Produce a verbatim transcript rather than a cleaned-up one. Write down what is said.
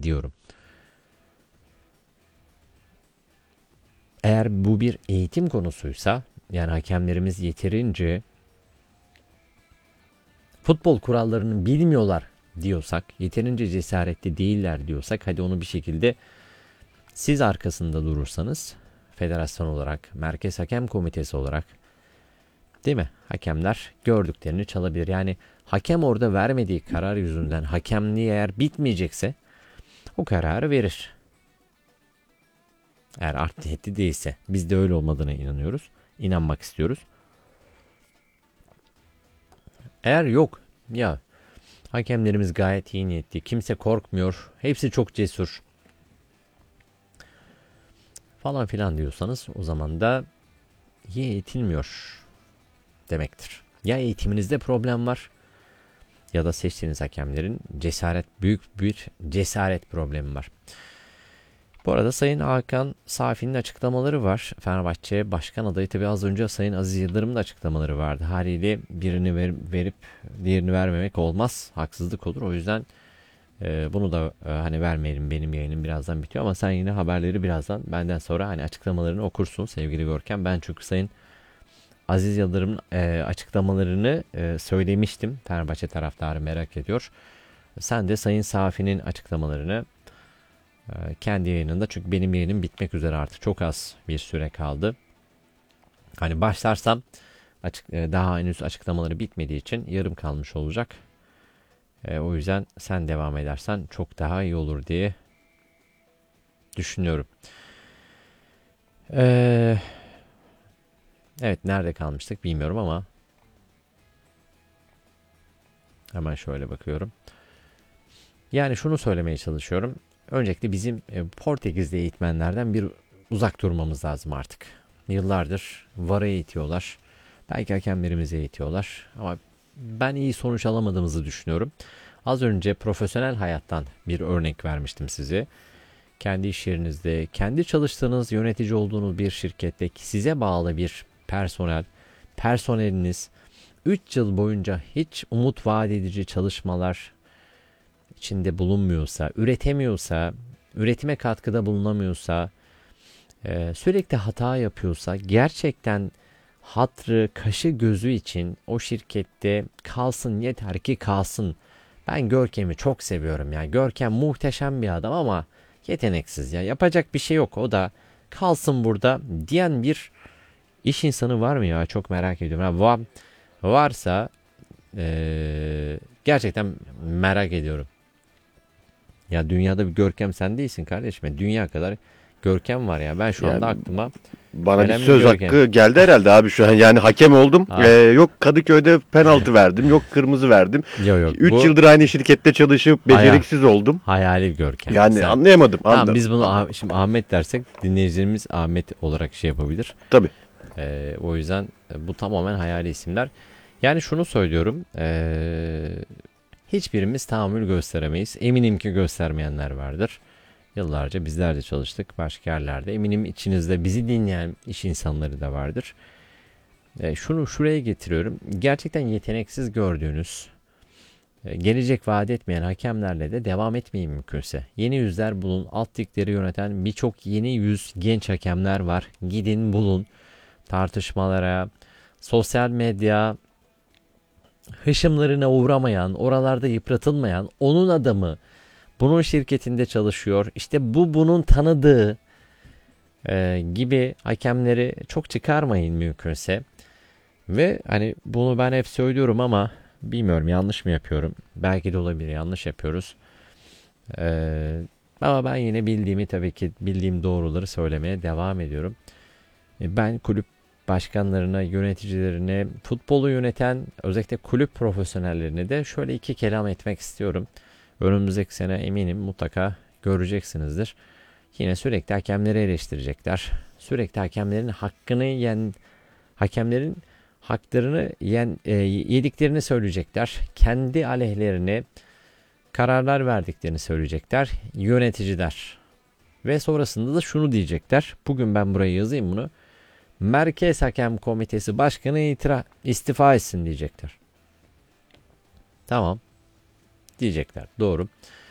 diyorum. Eğer bu bir eğitim konusuysa, yani hakemlerimiz yeterince futbol kurallarını bilmiyorlar diyorsak, yeterince cesaretli değiller diyorsak, hadi onu bir şekilde siz arkasında durursanız, federasyon olarak, Merkez Hakem Komitesi olarak, değil mi? Hakemler gördüklerini çalabilir. Yani hakem orada vermediği karar yüzünden hakemliği eğer bitmeyecekse o kararı verir. Eğer art niyetli değilse. Biz de öyle olmadığına inanıyoruz. İnanmak istiyoruz. Eğer yok ya, hakemlerimiz gayet iyi niyetli, kimse korkmuyor, hepsi çok cesur falan filan diyorsanız, o zaman da iyi eğitilmiyor demektir. Ya eğitiminizde problem var ya da seçtiğiniz hakemlerin cesaret büyük bir cesaret problemi var. Bu arada Sayın Hakan Safi'nin açıklamaları var. Fenerbahçe Başkan adayı, tabi az önce Sayın Aziz Yıldırım'ın da açıklamaları vardı. Haliyle birini ver, verip diğerini vermemek olmaz. Haksızlık olur. O yüzden e, bunu da e, hani vermeyelim, benim yayınım birazdan bitiyor ama sen yine haberleri birazdan benden sonra hani açıklamalarını okursun sevgili Görkem. Ben çünkü Sayın Aziz Yıldırım'ın e, açıklamalarını e, söylemiştim. Fenerbahçe taraftarı merak ediyor. Sen de Sayın Safi'nin açıklamalarını kendi yayınında, çünkü benim yayınım bitmek üzere, artık çok az bir süre kaldı. Hani başlarsam açık, daha henüz açıklamaları bitmediği için yarım kalmış olacak. E, o yüzden sen devam edersen çok daha iyi olur diye düşünüyorum. E, evet, nerede kalmıştık bilmiyorum ama hemen şöyle bakıyorum. Yani şunu söylemeye çalışıyorum. Öncelikle bizim Portekizli eğitmenlerden bir uzak durmamız lazım artık. Yıllardır V A R'a eğitiyorlar. Belki hakemlerimizi eğitiyorlar. Ama ben iyi sonuç alamadığımızı düşünüyorum. Az önce profesyonel hayattan bir örnek vermiştim size. Kendi iş yerinizde, kendi çalıştığınız, yönetici olduğunuz bir şirkette size bağlı bir personel, personeliniz üç yıl boyunca hiç umut vaat edici çalışmalar içinde bulunmuyorsa, üretemiyorsa, üretime katkıda bulunamıyorsa, e, sürekli hata yapıyorsa, gerçekten hatrı, kaşı, gözü için o şirkette kalsın, yeter ki kalsın. Ben Görkem'i çok seviyorum ya. Görkem muhteşem bir adam ama yeteneksiz ya. Yapacak bir şey yok. O da kalsın burada diyen bir iş insanı var mı ya? Çok merak ediyorum. Ha, var, varsa e, gerçekten merak ediyorum. Ya dünyada bir Görkem sen değilsin kardeşim. Dünya kadar Görkem var ya. Ben şu anda Yani aklıma bana bir gelen bir söz Görkem. hakkı geldi herhalde abi şu an. Yani hakem oldum. Abi. Ee, yok Kadıköy'de penaltı verdim. Yok kırmızı verdim. Yok yok. üç Bu yıldır aynı şirkette çalışıp Hayal. beceriksiz oldum. hayali bir Görkem. Yani Sen- anlayamadım. Tamam, Anladım. biz bunu Ah- şimdi Ahmet dersek dinleyicilerimiz Ahmet olarak şey yapabilir. Tabii. Ee, o yüzden e, bu tamamen hayali isimler. Yani şunu söylüyorum. ee, hiçbirimiz tahammül gösteremeyiz. Eminim ki göstermeyenler vardır. Yıllarca bizler de çalıştık başka yerlerde. Eminim içinizde bizi dinleyen iş insanları da vardır. E, şunu şuraya getiriyorum. Gerçekten yeteneksiz gördüğünüz, e, gelecek vaat etmeyen hakemlerle de devam etmeyin mümkünse. Yeni yüzler bulun. Alt ligleri yöneten birçok yeni yüz genç hakemler var. Gidin bulun. Tartışmalara, sosyal medya hışımlarına uğramayan, oralarda yıpratılmayan, onun adamı bunun şirketinde çalışıyor, İşte bu bunun tanıdığı e, gibi hakemleri çok çıkarmayın mümkünse. Ve hani bunu ben hep söylüyorum ama bilmiyorum, yanlış mı yapıyorum? Belki de olabilir, yanlış yapıyoruz. E, ama ben yine bildiğimi, tabii ki bildiğim doğruları söylemeye devam ediyorum. E, ben kulüp başkanlarına, yöneticilerine, futbolu yöneten özellikle kulüp profesyonellerine de şöyle iki kelam etmek istiyorum. Önümüzdeki sene eminim mutlaka göreceksinizdir. Yine sürekli hakemleri eleştirecekler. Sürekli hakemlerin hakkını yen, hakemlerin haklarını yen, e, yediklerini söyleyecekler. Kendi aleyhlerine kararlar verdiklerini söyleyecekler yöneticiler. Ve sonrasında da şunu diyecekler. Bugün ben buraya yazayım bunu. Merkez Hakem Komitesi Başkanı itira, istifa etsin diyecekler. Tamam. Diyecekler. Doğru.